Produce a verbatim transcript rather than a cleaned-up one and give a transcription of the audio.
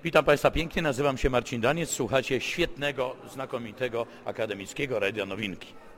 Witam Państwa pięknie, nazywam się Marcin Daniec, słuchacie świetnego, znakomitego, akademickiego Radia Nowinki.